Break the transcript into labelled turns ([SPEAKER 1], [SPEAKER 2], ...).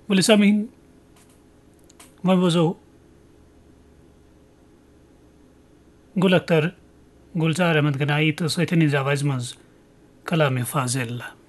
[SPEAKER 1] वली सामीन वह बजो गुल अख्तर गुलजार अहमद गनाई तो सैतनी जावाज मज कलाम फाजिल